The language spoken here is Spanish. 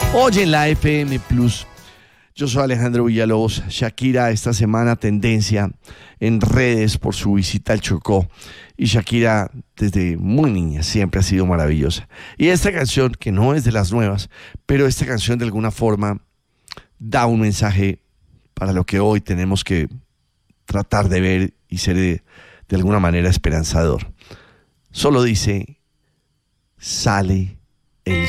Hoy en la FM Plus, yo soy Alejandro Villalobos. Shakira esta semana tendencia en redes por su visita al Chocó. Y Shakira desde muy niña siempre ha sido maravillosa. Y esta canción, que no es de las nuevas, pero esta canción de alguna forma da un mensaje para lo que hoy tenemos que tratar de ver y ser de alguna manera esperanzador. Solo dice, sale